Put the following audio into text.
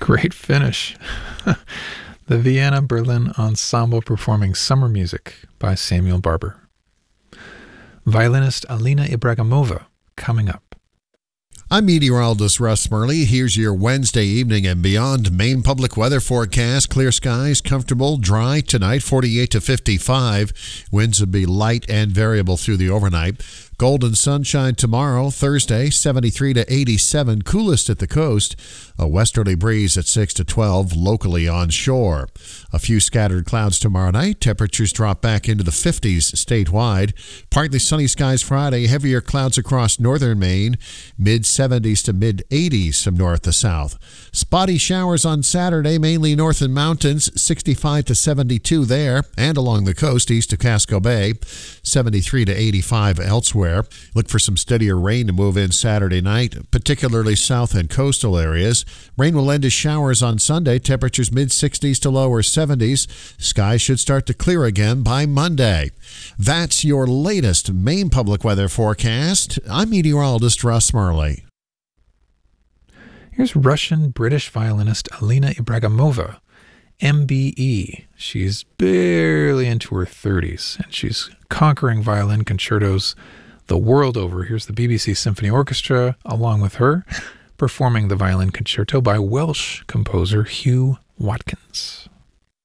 Great finish. The Vienna Berlin Ensemble performing Summer Music by Samuel Barber. Violinist Alina Ibragimova coming up. I'm meteorologist Russ Murley. Here's your Wednesday evening and beyond Maine public weather forecast. Clear skies, comfortable, dry tonight, 48 to 55. Winds will be light and variable through the overnight. Golden sunshine tomorrow, Thursday, 73 to 87, coolest at the coast. A westerly breeze at 6 to 12, locally onshore. A few scattered clouds tomorrow night. Temperatures drop back into the 50s statewide. Partly sunny skies Friday. Heavier clouds across northern Maine. Mid-70s to mid-80s from north to south. Spotty showers on Saturday, mainly north and mountains. 65 to 72 there and along the coast east of Casco Bay. 73 to 85 elsewhere. Look for some steadier rain to move in Saturday night, particularly south and coastal areas. Rain will end as showers on Sunday. Temperatures mid-60s to lower 70s. Skies should start to clear again by Monday. That's your latest Maine public weather forecast. I'm meteorologist Russ Murley. Here's Russian-British violinist Alina Ibragimova, MBE. She's barely into her 30s, and she's conquering violin concertos the world over. Here's the BBC Symphony Orchestra, along with her, performing the violin concerto by Welsh composer Hugh Watkins.